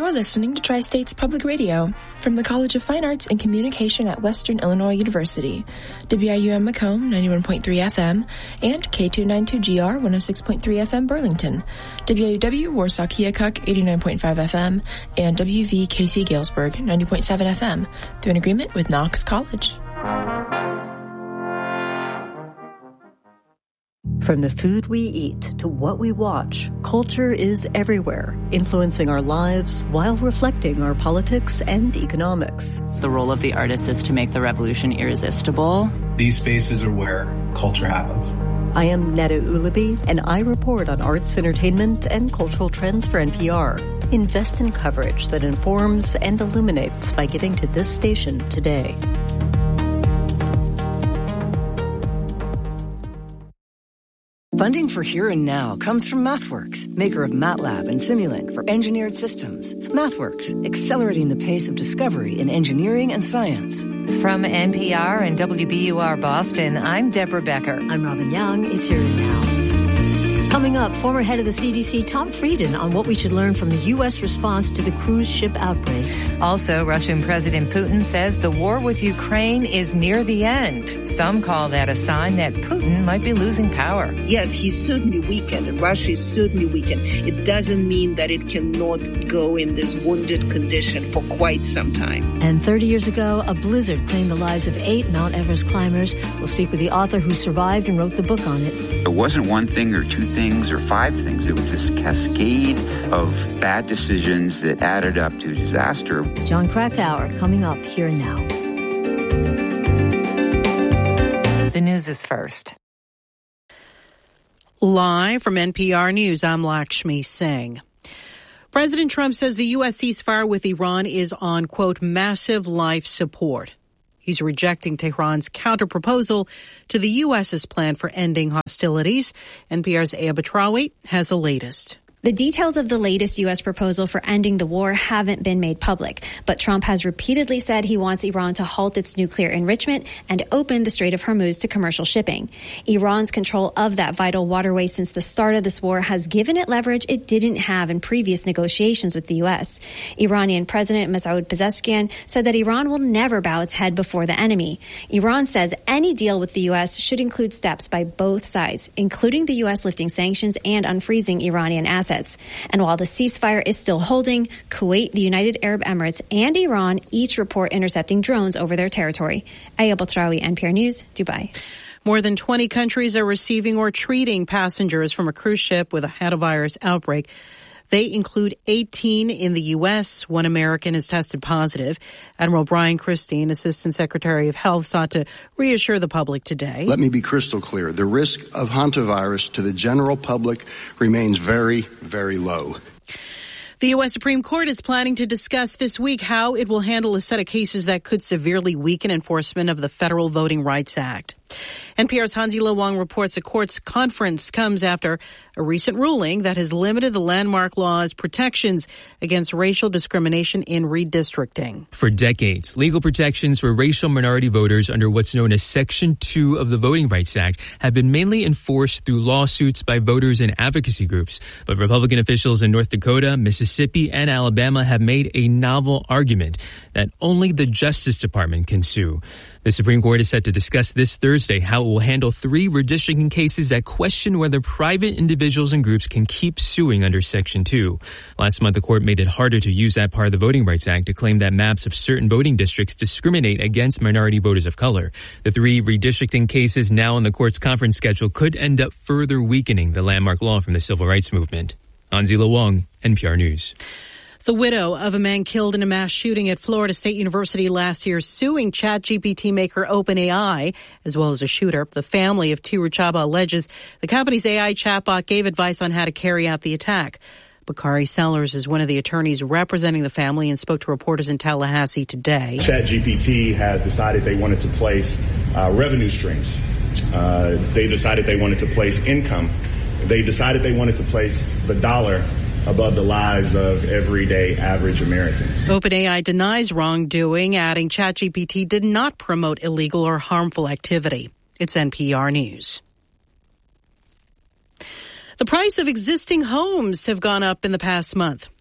You're listening to Tri-States Public Radio from the College of Fine Arts and Communication at Western Illinois University, WIUM Macomb 91.3 FM and K292GR 106.3 FM Burlington, WIUW Warsaw Keokuk 89.5 FM and WVKC Galesburg 90.7 FM through an agreement with Knox College. From the food we eat to what we watch, culture is everywhere, influencing our lives while reflecting our politics and economics. The role of the artist is to make the revolution irresistible. These spaces are where culture happens. I am Netta Ulaby, and I report on arts, entertainment, and cultural trends for NPR. Invest in coverage that informs and illuminates by getting to this station today. Funding for Here and Now comes from MathWorks, maker of MATLAB and Simulink for engineered systems. MathWorks, accelerating the pace of discovery in engineering and science. From NPR and WBUR Boston, I'm Deborah Becker. I'm Robin Young. It's Here and Now. Coming up, former head of the CDC, Tom Frieden, on what we should learn from the U.S. response to the cruise ship outbreak. Also, Russian President Putin says the war with Ukraine is near the end. Some call that a sign that Putin might be losing power. Yes, he's certainly weakened. Russia is certainly weakened. It doesn't mean that it cannot go in this wounded condition for quite some time. And 30 years ago, a blizzard claimed the lives of 8 Mount Everest climbers. We'll speak with the author who survived and wrote the book on it. It wasn't one thing or two things or 5 things. It was this cascade of bad decisions that added up to disaster. John Krakauer coming up Here and Now. The news is first. Live from NPR News, I'm Lakshmi Singh. President Trump says the U.S. ceasefire with Iran is on, quote, massive life support. He's rejecting Tehran's counterproposal to the U.S.'s plan for ending hostilities. NPR's Aya Batrawi has the latest. The details of the latest U.S. proposal for ending the war haven't been made public, but Trump has repeatedly said he wants Iran to halt its nuclear enrichment and open the Strait of Hormuz to commercial shipping. Iran's control of that vital waterway since the start of this war has given it leverage it didn't have in previous negotiations with the U.S. Iranian President Masoud Pezeshkian said that Iran will never bow its head before the enemy. Iran says any deal with the U.S. should include steps by both sides, including the U.S. lifting sanctions and unfreezing Iranian assets. And while the ceasefire is still holding, Kuwait, the United Arab Emirates, and Iran each report intercepting drones over their territory. Aya Batrawi, NPR News, Dubai. More than 20 countries are receiving or treating passengers from a cruise ship with a hantavirus outbreak. They include 18 in the U.S. 1 American has tested positive. Admiral Brian Christine, Assistant Secretary of Health, sought to reassure the public today. Let me be crystal clear. The risk of hantavirus to the general public remains very, very low. The U.S. Supreme Court is planning to discuss this week how it will handle a set of cases that could severely weaken enforcement of the Federal Voting Rights Act. NPR's Hansi Lo Wang reports the court's conference comes after a recent ruling that has limited the landmark law's protections against racial discrimination in redistricting. For decades, legal protections for racial minority voters under what's known as Section 2 of the Voting Rights Act have been mainly enforced through lawsuits by voters and advocacy groups. But Republican officials in North Dakota, Mississippi, and Alabama have made a novel argument that only the Justice Department can sue. The Supreme Court is set to discuss this Thursday how it will handle 3 redistricting cases that question whether private individuals and groups can keep suing under Section 2. Last month, the court made it harder to use that part of the Voting Rights Act to claim that maps of certain voting districts discriminate against minority voters of color. The 3 redistricting cases now on the court's conference schedule could end up further weakening the landmark law from the civil rights movement. Hansi Lo Wang, NPR News. The widow of a man killed in a mass shooting at Florida State University last year suing ChatGPT maker OpenAI, as well as a shooter. The family of Tiru Chaba alleges the company's AI chatbot gave advice on how to carry out the attack. Bakari Sellers is one of the attorneys representing the family and spoke to reporters in Tallahassee today. ChatGPT has decided they wanted to place revenue streams. They decided they wanted to place income. They decided they wanted to place the dollar above the lives of everyday average Americans. OpenAI denies wrongdoing, adding ChatGPT did not promote illegal or harmful activity. It's NPR News. The price of existing homes have gone up in the past month.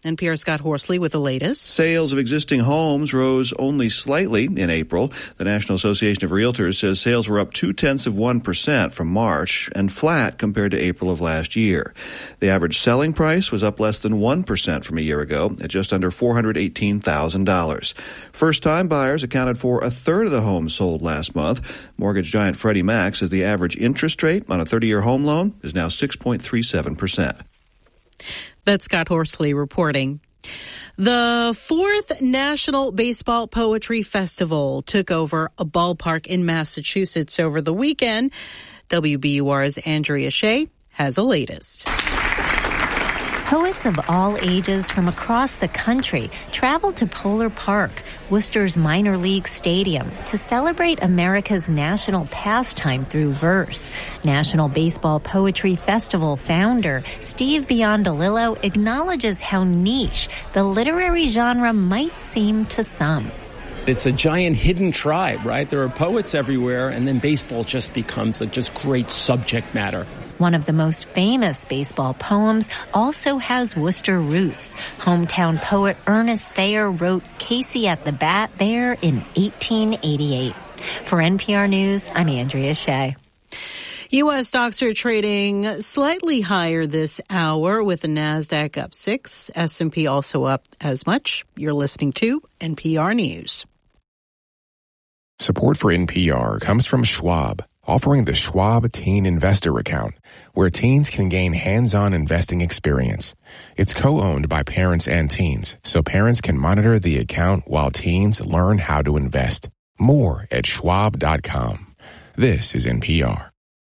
NPR's Scott Horsley with the latest. Sales of existing homes rose only slightly in April. The National Association of Realtors says sales were up 0.2% from March and flat compared to April of last year. The average selling price was up less than 1% from a year ago at just under $418,000. First-time buyers accounted for a third of the homes sold last month. Mortgage giant Freddie Mac says the average interest rate on a 30-year home loan is now 6.37%. That's Scott Horsley reporting. The fourth National Baseball Poetry Festival took over a ballpark in Massachusetts over the weekend. WBUR's Andrea Shea has the latest. Poets of all ages from across the country traveled to Polar Park, Worcester's minor league stadium, to celebrate America's national pastime through verse. National Baseball Poetry Festival founder Steve Biondolillo acknowledges how niche the literary genre might seem to some. It's a giant hidden tribe, right? There are poets everywhere, and then baseball just becomes a just great subject matter. One of the most famous baseball poems also has Worcester roots. Hometown poet Ernest Thayer wrote Casey at the Bat there in 1888. For NPR News, I'm Andrea Shea. U.S. stocks are trading slightly higher this hour with the NASDAQ up 6, S&P also up as much. You're listening to NPR News. Support for NPR comes from Schwab, offering the Schwab Teen Investor Account, where teens can gain hands-on investing experience. It's co-owned by parents and teens, so parents can monitor the account while teens learn how to invest. More at schwab.com. This is NPR.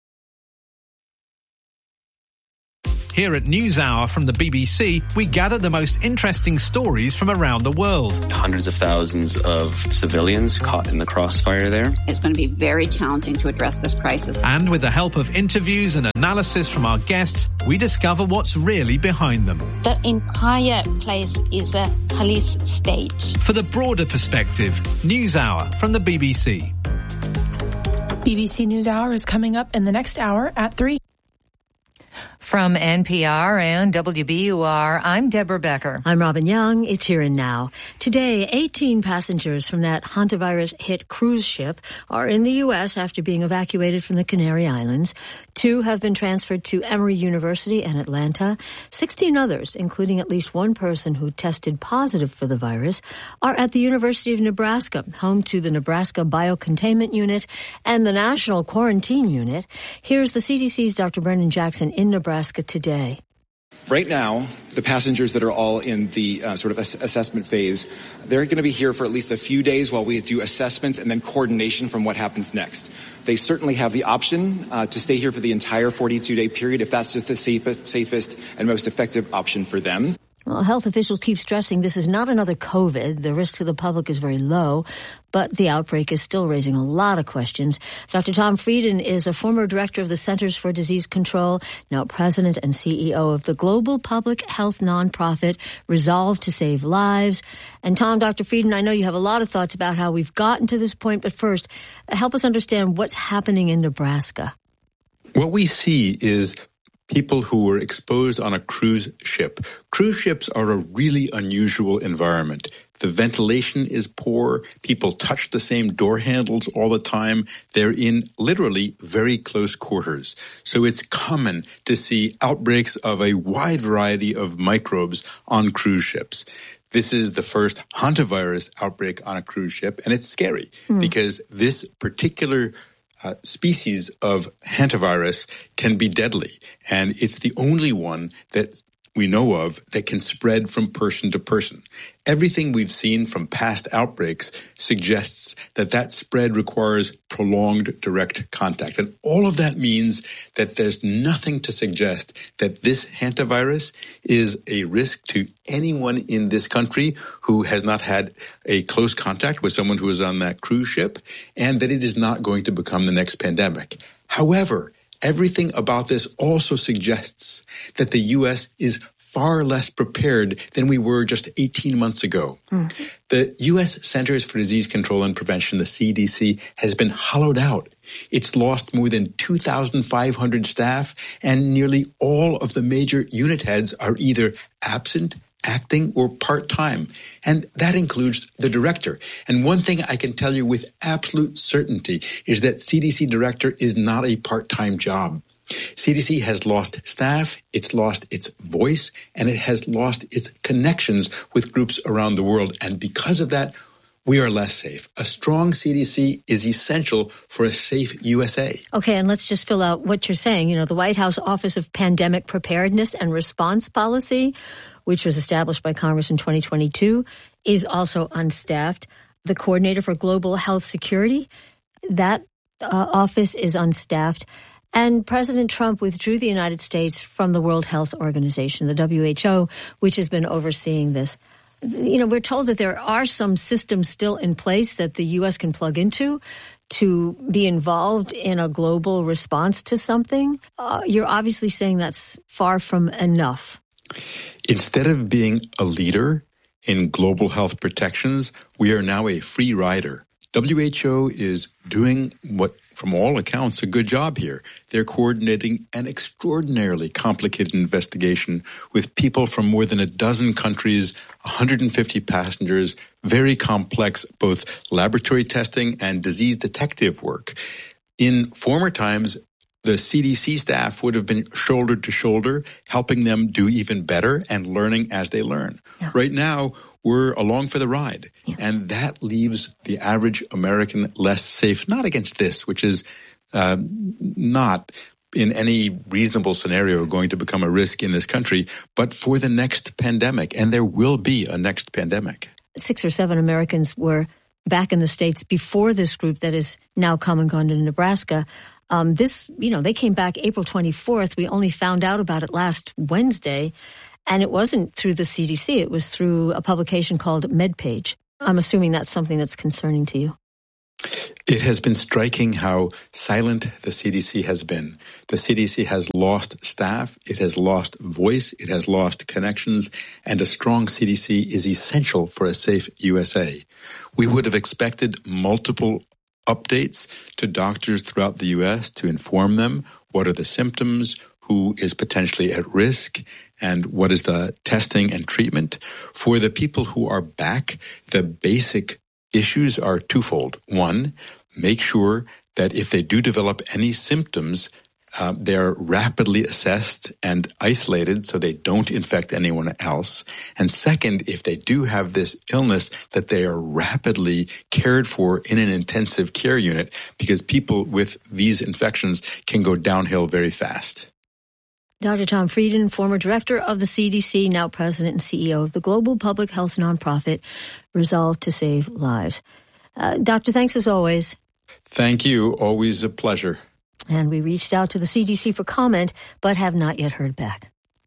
Here at NewsHour from the BBC, we gather the most interesting stories from around the world. Hundreds of thousands of civilians caught in the crossfire there. It's going to be very challenging to address this crisis. And with the help of interviews and analysis from our guests, we discover what's really behind them. The entire place is a police state. For the broader perspective, NewsHour from the BBC. BBC NewsHour is coming up in the next hour at 3. From NPR and WBUR, I'm Deborah Becker. I'm Robin Young. It's Here and Now. Today, 18 passengers from that hantavirus-hit cruise ship are in the U.S. after being evacuated from the Canary Islands. 2 have been transferred to Emory University in Atlanta. 16 others, including at least one person who tested positive for the virus, are at the University of Nebraska, home to the Nebraska Biocontainment Unit and the National Quarantine Unit. Here's the CDC's Dr. Brendan Jackson in Nebraska today. Right now, the passengers that are all in the sort of assessment phase, they're going to be here for at least a few days while we do assessments and then coordination from what happens next. They certainly have the option to stay here for the entire 42-day period if that's just the safest and most effective option for them. Well, health officials keep stressing this is not another COVID. The risk to the public is very low, but the outbreak is still raising a lot of questions. Dr. Tom Frieden is a former director of the Centers for Disease Control, now president and CEO of the global public health nonprofit Resolve to Save Lives. And Tom, Dr. Frieden, I know you have a lot of thoughts about how we've gotten to this point, but first, help us understand what's happening in Nebraska. What we see is people who were exposed on a cruise ship. Cruise ships are a really unusual environment. The ventilation is poor. People touch the same door handles all the time. They're in literally very close quarters. So it's common to see outbreaks of a wide variety of microbes on cruise ships. This is the first hantavirus outbreak on a cruise ship, and it's scary because this particular species of hantavirus can be deadly, and it's the only one that we know of that can spread from person to person. Everything we've seen from past outbreaks suggests that that spread requires prolonged direct contact. And all of that means that there's nothing to suggest that this hantavirus is a risk to anyone in this country who has not had a close contact with someone who is on that cruise ship, and that it is not going to become the next pandemic. However, everything about this also suggests that the U.S. is far less prepared than we were just 18 months ago. The U.S. Centers for Disease Control and Prevention, the CDC, has been hollowed out. It's lost more than 2,500 staff, and nearly all of the major unit heads are either absent, acting or part-time, and that includes the director. And one thing I can tell you with absolute certainty is that CDC director is not a part-time job. CDC has lost staff, it's lost its voice, and it has lost its connections with groups around the world. And because of that, we are less safe. A strong CDC is essential for a safe USA. Okay, and let's just fill out what you're saying. You know, the White House Office of Pandemic Preparedness and Response Policy, which was established by Congress in 2022, is also unstaffed. The Coordinator for Global Health Security, that office is unstaffed. And President Trump withdrew the United States from the World Health Organization, the WHO, which has been overseeing this. You know, we're told that there are some systems still in place that the U.S. can plug into to be involved in a global response to something. You're obviously saying that's far from enough. Instead of being a leader in global health protections, we are now a free rider. WHO is doing what, from all accounts, a good job here. They're coordinating an extraordinarily complicated investigation with people from more than a dozen countries, 150 passengers, very complex both laboratory testing and disease detective work. In former times, the CDC staff would have been shoulder to shoulder, helping them do even better and learning as they learn. Yeah. Right now, we're along for the ride. Yeah. And that leaves the average American less safe, not against this, which is not in any reasonable scenario going to become a risk in this country, but for the next pandemic. And there will be a next pandemic. 6 or 7 Americans were back in the States before this group that is now come and gone to Nebraska. They came back April 24th. We only found out about it last Wednesday. And it wasn't through the CDC. It was through a publication called MedPage. I'm assuming that's something that's concerning to you. It has been striking how silent the CDC has been. The CDC has lost staff. It has lost voice. It has lost connections. And a strong CDC is essential for a safe USA. We would have expected multiple updates to doctors throughout the U.S. to inform them what are the symptoms, who is potentially at risk, and what is the testing and treatment. For the people who are back, the basic issues are twofold. One, make sure that if they do develop any symptoms, they're rapidly assessed and isolated so they don't infect anyone else. And second, if they do have this illness, that they are rapidly cared for in an intensive care unit, because people with these infections can go downhill very fast. Dr. Tom Frieden, former director of the CDC, now president and CEO of the global public health nonprofit Resolve to Save Lives. Doctor, thanks as always. Thank you. Always a pleasure. And we reached out to the CDC for comment, but have not yet heard back.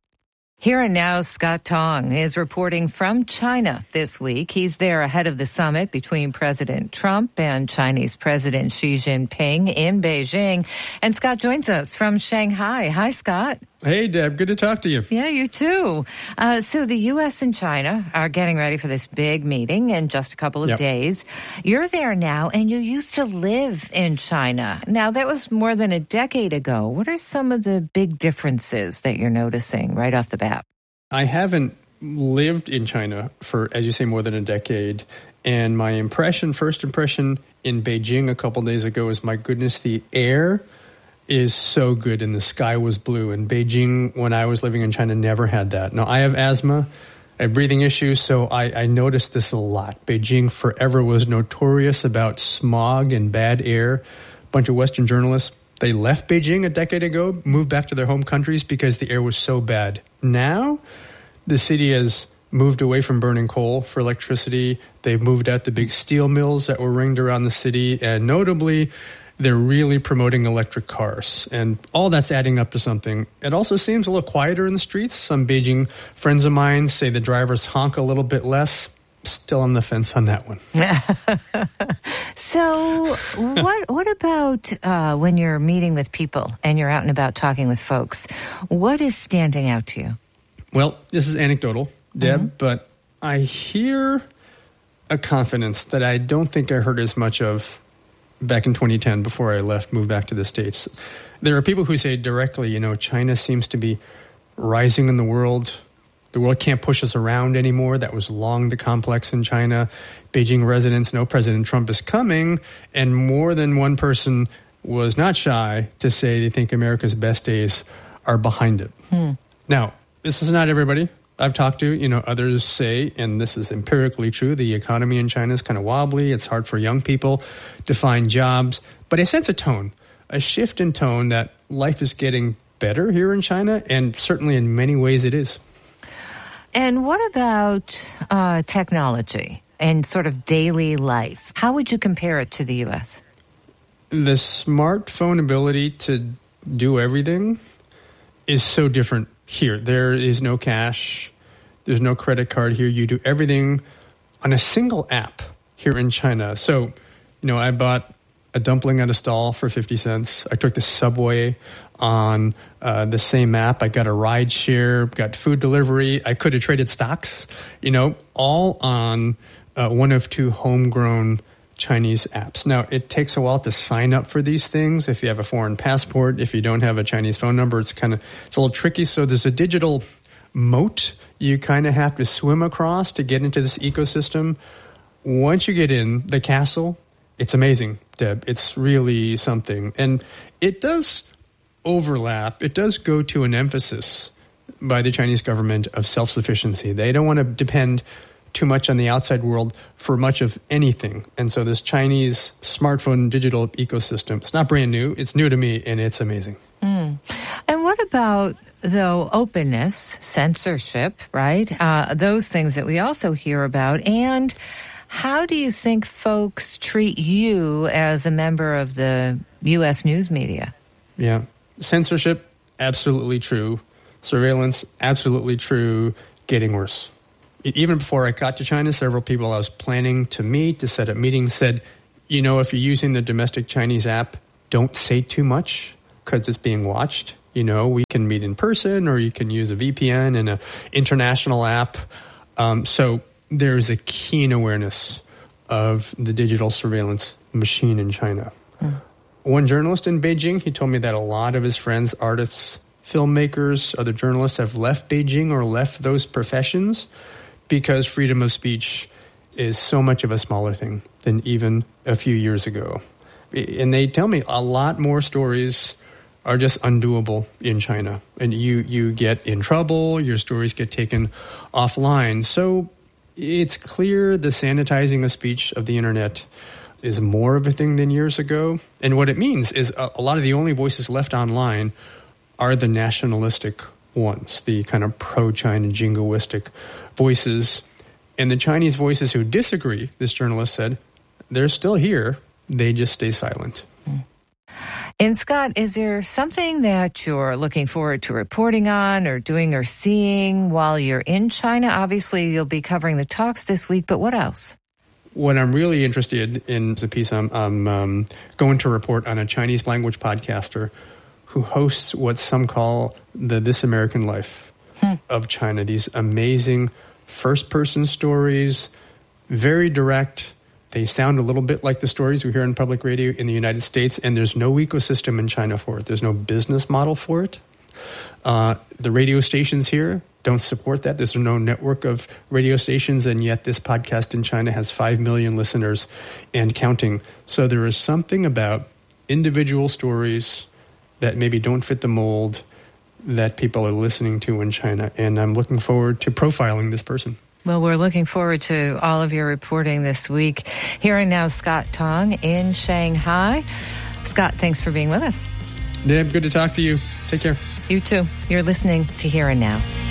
Here and now, Scott Tong is reporting from China this week. He's there ahead of the summit between President Trump and Chinese President Xi Jinping in Beijing. And Scott joins us from Shanghai. Hi, Scott. Hey, Deb. Good to talk to you. Yeah, you too. So the U.S. and China are getting ready for this big meeting in just a couple of days. You're there now, and you used to live in China. Now, that was more than a decade ago. What are some of the big differences that you're noticing right off the bat? I haven't lived in China for, as you say, more than a decade. And my first impression in Beijing a couple days ago is, my goodness, the air is so good and the sky was blue. And Beijing, when I was living in China, never had that. Now, I have asthma, I have breathing issues, so I noticed this a lot. Beijing forever was notorious about smog and bad air. A bunch of Western journalists, they left Beijing a decade ago, moved back to their home countries because the air was so bad. Now, the city has moved away from burning coal for electricity. They've moved out the big steel mills that were ringed around the city, and notably, they're really promoting electric cars, and all that's adding up to something. It also seems a little quieter in the streets. Some Beijing friends of mine say the drivers honk a little bit less. Still on the fence on that one. So what about when you're meeting with people and you're out and about talking with folks? What is standing out to you? Well, this is anecdotal, Deb, but I hear a confidence that I don't think I heard as much of back in 2010 before I moved back to the States. There are people who say directly, China seems to be rising in the world The world can't push us around anymore. That was long the complex in China. Beijing residents know President Trump is coming, and more than one person was not shy to say they think America's best days are behind it. Now, this is not everybody I've talked to. Others say, and this is empirically true, the economy in China is kind of wobbly. It's hard for young people to find jobs. But I sense a tone, a shift in tone that life is getting better here in China, and certainly in many ways it is. And what about technology and sort of daily life? How would you compare it to the U.S.? The smartphone ability to do everything is so different here. There is no cash. There's no credit card here. You do everything on a single app here in China. So, I bought a dumpling at a stall for 50 cents. I took the subway on the same app. I got a ride share, got food delivery. I could have traded stocks, all on one of two homegrown Chinese apps. Now, it takes a while to sign up for these things. If you have a foreign passport, if you don't have a Chinese phone number, it's a little tricky. So there's a digital moat you kind of have to swim across to get into this ecosystem. Once you get in the castle, it's amazing, Deb. It's really something. And it does overlap. It does go to an emphasis by the Chinese government of self-sufficiency. They don't want to depend too much on the outside world for much of anything. And so this Chinese smartphone digital ecosystem, it's not brand new. It's new to me, and it's amazing. And what about, though, openness, censorship, right? Those things that we also hear about. And how do you think folks treat you as a member of the U.S. news media? Yeah. Censorship, absolutely true. Surveillance, absolutely true. Getting worse. Even before I got to China, several people I was planning to meet, to set up meetings, said, if you're using the domestic Chinese app, don't say too much because it's being watched. We can meet in person, or you can use a VPN and an international app. So there's a keen awareness of the digital surveillance machine in China. One journalist in Beijing, he told me that a lot of his friends, artists, filmmakers, other journalists have left Beijing or left those professions because freedom of speech is so much of a smaller thing than even a few years ago. And they tell me a lot more stories are just undoable in China. And you get in trouble, your stories get taken offline. So it's clear the sanitizing of speech of the internet is more of a thing than years ago. And what it means is a lot of the only voices left online are the nationalistic ones, the kind of pro-China jingoistic voices. And the Chinese voices who disagree, this journalist said, they're still here. They just stay silent. And Scott, is there something that you're looking forward to reporting on or doing or seeing while you're in China? Obviously, you'll be covering the talks this week, but what else? What I'm really interested in is a piece I'm going to report on a Chinese language podcaster who hosts what some call the This American Life of China. These amazing first-person stories, very direct. They sound a little bit like the stories we hear on public radio in the United States, and there's no ecosystem in China for it. There's no business model for it. The radio stations here don't support that. There's no network of radio stations, and yet this podcast in China has 5 million listeners and counting. So there is something about individual stories that maybe don't fit the mold that people are listening to in China, and I'm looking forward to profiling this person. Well, we're looking forward to all of your reporting this week. Here and now, Scott Tong in Shanghai. Scott, thanks for being with us. Deb, good to talk to you. Take care. You too. You're listening to Here and Now.